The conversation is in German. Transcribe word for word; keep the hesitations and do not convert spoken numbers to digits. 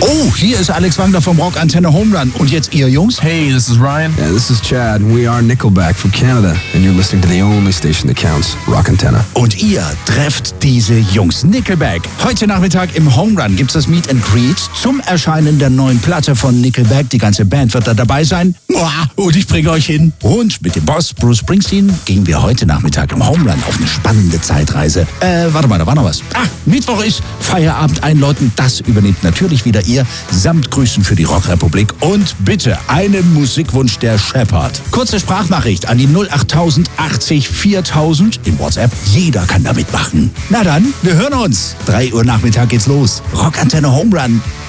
Oh, hier ist Alex Wagner vom Rock Antenne Home Run. Und jetzt ihr Jungs? Hey, this is Ryan. Yeah, this is Chad. We are Nickelback from Canada. And you're listening to the only station that counts, Rock Antenne. Und ihr trefft diese Jungs. Nickelback. Heute Nachmittag im Home Run gibt's das Meet and Greet zum Erscheinen der neuen Platte von Nickelback. Die ganze Band wird da dabei sein. Und ich bringe euch hin. Und mit dem Boss Bruce Springsteen gehen wir heute Nachmittag im Home Run auf eine spannende Zeitreise. Äh, warte mal, da war noch was. Ah, Mittwoch ist Feierabend einläuten. Das übernimmt natürlich wieder ihr. Samt Grüßen für die Rockrepublik. Und bitte einen Musikwunsch der Shepherd. Kurze Sprachnachricht an die null acht tausend achtzig viertausend in WhatsApp. Jeder kann da mitmachen. Na dann, wir hören uns. drei Uhr Nachmittag geht's los. Rock Antenne Home Run.